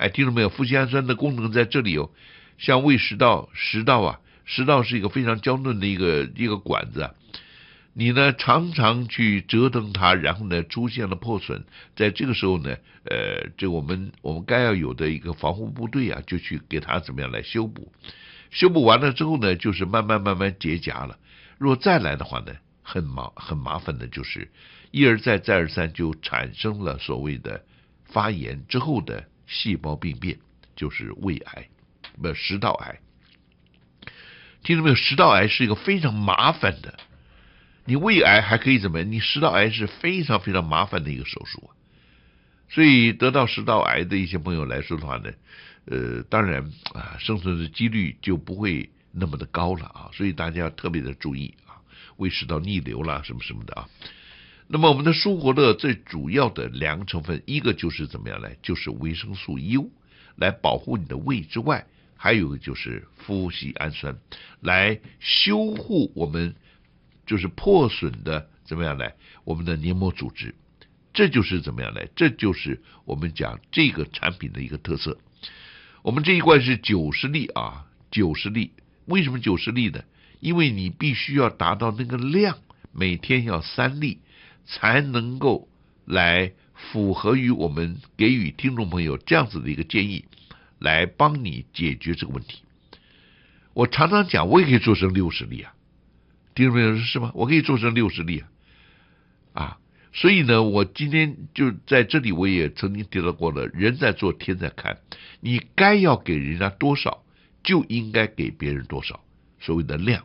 哎，听到没有？脯酰氨酸的功能在这里哦，像胃食道，食道是一个非常娇嫩的一个管子啊。你呢常常去折腾它，然后呢出现了破损，在这个时候呢，这我们该要有的一个防护部队啊，就去给它怎么样来修补，修补完了之后呢，就是慢慢结痂了。如果再来的话呢，很麻烦的，就是一而再再而三就产生了所谓的发炎之后的细胞病变，就是胃癌，食道癌。听到没有？食道癌是一个非常麻烦的。你胃癌还可以怎么样？你食道癌是非常非常麻烦的一个手术啊。所以得到食道癌的一些朋友来说的话呢，当然啊，生存的几率就不会那么的高了啊。所以大家要特别的注意啊，胃食道逆流啦什么什么的啊。那么我们的舒活乐最主要的两个成分，一个就是怎么样来，就是维生素 U 来保护你的胃之外，还有一个就是脯酰氨酸来修护我们就是破损的怎么样来我们的黏膜组织，这就是怎么样来，这就是我们讲这个产品的一个特色。我们这一罐是90粒啊，90粒。为什么90粒呢？因为你必须要达到那个量，每天要3粒，才能够来符合于我们给予听众朋友这样子的一个建议，来帮你解决这个问题。我常常讲，我也可以做成60粒啊。听众朋友是吗？我可以做成60粒啊！所以呢，我今天就在这里，我也曾经提到过了，人在做天在看，你该要给人家多少，就应该给别人多少，所谓的量。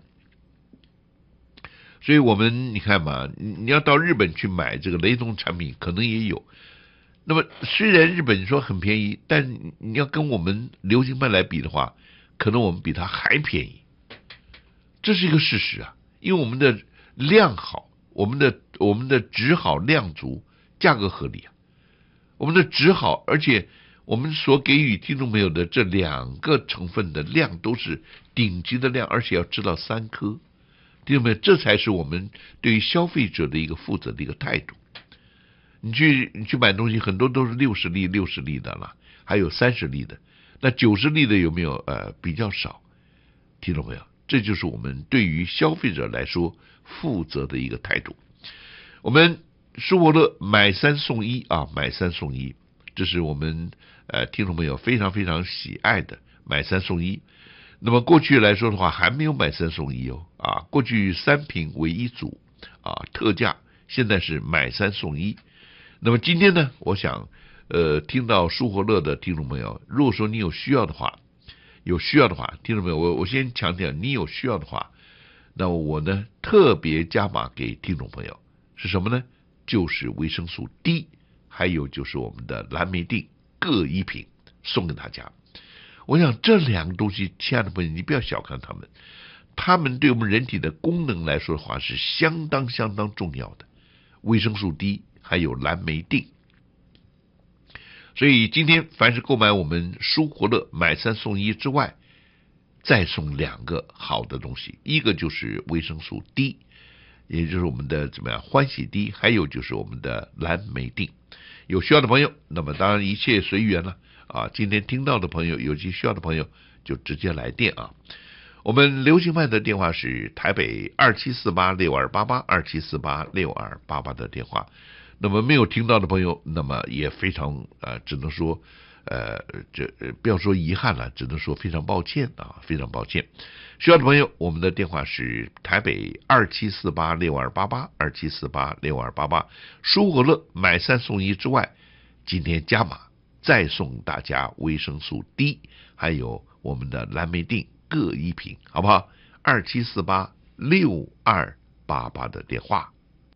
所以我们你看嘛，你要到日本去买这个雷同产品，可能也有。那么虽然日本说很便宜，但你要跟我们流行派来比的话，可能我们比它还便宜，这是一个事实啊。因为我们的量好，我们的质好量足，价格合理啊。我们的质好，而且我们所给予听众朋友的这2个成分的量都是顶级的量，而且要知道3颗，听众朋友，这才是我们对于消费者的一个负责的一个态度。你去买东西，很多都是60粒的了，还有30粒的，那90粒的有没有？比较少，听懂没有？这就是我们对于消费者来说负责的一个态度。我们舒活乐买3送1啊，买3送1，这是我们听众朋友非常非常喜爱的买3送1。那么过去来说的话，还没有买3送1哦啊，过去3瓶为1组啊，特价，现在是买3送1。那么今天呢，我想听到舒活乐的听众朋友，如果说你有需要的话，听众朋友，我先强调，你有需要的话，那我呢特别加码给听众朋友是什么呢？就是维生素 D， 还有就是我们的蓝莓定各1瓶送给大家。我想这2个东西，亲爱的朋友，你不要小看它们，它们对我们人体的功能来说的话是相当重要的。维生素 D 还有蓝莓定。所以今天凡是购买我们舒活乐买3送1之外，再送2个好的东西，一个就是维生素 D， 也就是我们的怎么样欢喜 D， 还有就是我们的蓝莓定。有需要的朋友，那么当然一切随缘了啊。今天听到的朋友，有些需要的朋友就直接来电啊。我们流行派的电话是台北27486288，27486288的电话。那么没有听到的朋友，那么也非常只能说不要说遗憾了，只能说非常抱歉啊，非常抱歉。需要的朋友，我们的电话是台北27486288，27486288。舒活乐买3送1之外，今天加码再送大家维生素 D， 还有我们的蓝莓定各1瓶，好不好？27486288的电话。